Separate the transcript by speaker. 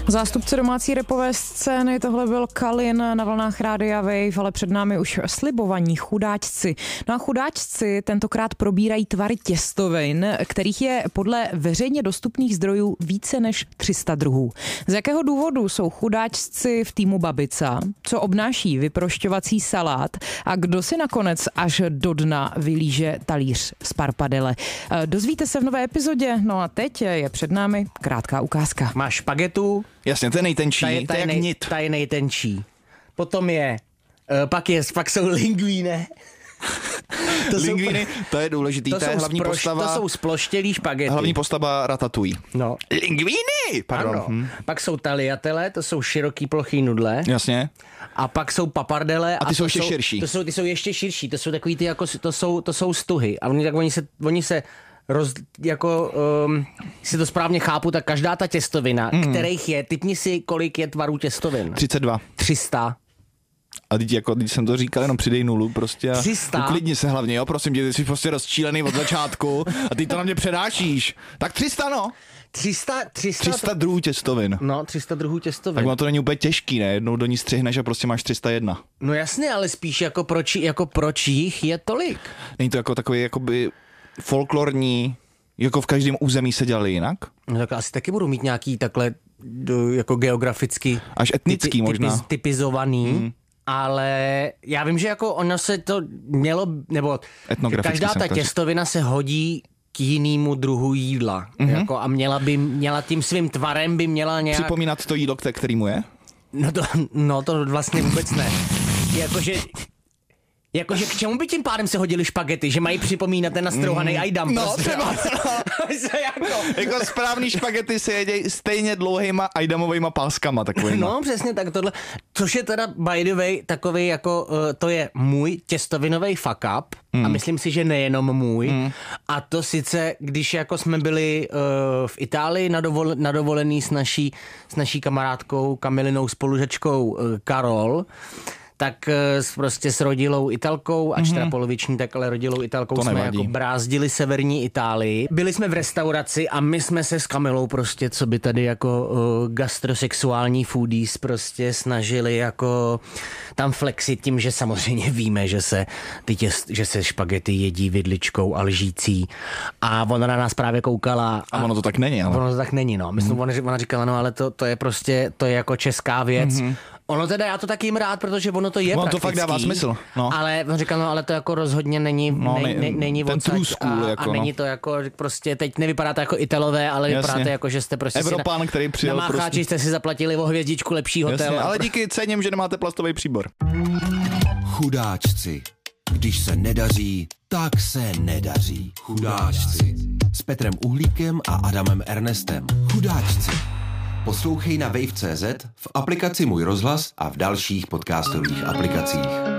Speaker 1: Zástupce domácí rapové scény, tohle byl Kalin na vlnách Rádia Wave, ale před námi už slibovaní chudáčci. No a chudáčci tentokrát probírají tvary těstovin, kterých je podle veřejně dostupných zdrojů více než 300 druhů. Z jakého důvodu jsou chudáčci v týmu Babica? Co obnáší vyprošťovací salát? A kdo si nakonec až do dna vylíže talíř z parpadele? Dozvíte se v nové epizodě, no a teď je před námi krátká ukázka.
Speaker 2: Máš špagetu.
Speaker 3: Jasně, to je nejtenčí, to je jak nit.
Speaker 2: Ta je nejtenčí. Potom pak jsou linguine.
Speaker 3: Linguiny, to je důležitý, to je hlavní postava.
Speaker 2: To jsou sploštělý špagety.
Speaker 3: Hlavní postava Ratatouille.
Speaker 2: No.
Speaker 3: Linguiny! Pardon.
Speaker 2: Ano. Pak jsou tagliatelle, to jsou široký plochý nudle.
Speaker 3: Jasně.
Speaker 2: A pak jsou papardele.
Speaker 3: A ty jsou ještě širší.
Speaker 2: Ty jsou ještě širší, to jsou takový ty jako, to jsou stuhy. A oni se si to správně chápu, tak každá ta těstovina, kterých je, typni si, kolik je tvarů těstovin.
Speaker 3: 32.
Speaker 2: 300.
Speaker 3: A teď jsem to říkal, jenom přidej nulu prostě a
Speaker 2: 300?
Speaker 3: Uklidni se hlavně, jo, prosím tě, ty jsi prostě rozčílený od začátku a ty to na mě předášíš. Tak 300, no. 300 druhů těstovin.
Speaker 2: No, 300 druhů těstovin.
Speaker 3: Tak ono to není úplně těžký, ne? Jednou do ní střihneš a prostě máš 301.
Speaker 2: No jasně, ale spíš proč jich je tolik?
Speaker 3: Není to jako takový jakoby folklorní, jako v každém území se dělali jinak?
Speaker 2: No tak asi taky budu mít nějaký takhle jako geograficky
Speaker 3: až etnický možná.
Speaker 2: Typizovaný. Ale já vím, že jako ono se to mělo, nebo každá ta těstovina se hodí k jinému druhu jídla. Jako, a měla tím svým tvarem by měla nějak...
Speaker 3: Připomínat to jídlo, kterýmu je?
Speaker 2: No to vlastně vůbec ne. Jakože k čemu by tím pádem se hodili špagety? Že mají připomínat ten nastrouhaný ajdam.
Speaker 3: No, prostě. Jako správný špagety se jedějí stejně dlouhýma ajdamovejma páskama takovýma.
Speaker 2: No, přesně tak tohle. Což je teda by the way takový jako, to je můj těstovinový fuck up. A myslím si, že nejenom můj. A to sice, když jako jsme byli v Itálii na dovolený s naší kamarádkou Kamilinou spolužačkou Karol, tak prostě s rodilou Italkou, ač teda poloviční, tak ale rodilou Italkou jsme jako brázdili severní Itálii. Byli jsme v restauraci a my jsme se s Kamilou prostě, co by tady jako gastrosexuální foodies prostě snažili jako tam flexit tím, že samozřejmě víme, že se špagety jedí vidličkou a lžící. A ona na nás právě koukala.
Speaker 3: A ono to tak není, ale.
Speaker 2: Ono to tak není, no. Myslím, ona říkala, no ale to je prostě, to je jako česká věc. Ono teda, já to taky jim rád, protože ono to je praktický.
Speaker 3: To fakt dává smysl. No.
Speaker 2: Ale on říkal, no ale to jako rozhodně není
Speaker 3: ten true school,
Speaker 2: a není to jako prostě, teď nevypadáte jako Italové, ale vypadáte jako, že jste prostě
Speaker 3: Evropán, který přijel
Speaker 2: na Mácháči jste si zaplatili o hvězdičku lepší hotel.
Speaker 3: Jasně, ale díky, cením, že nemáte plastový příbor.
Speaker 4: Chudáčci. Když se nedaří, tak se nedaří. Chudáčci. S Petrem Uhlíkem a Adamem Ernestem. Chudáčci. Poslouchej na wave.cz, v aplikaci Můj rozhlas a v dalších podcastových aplikacích.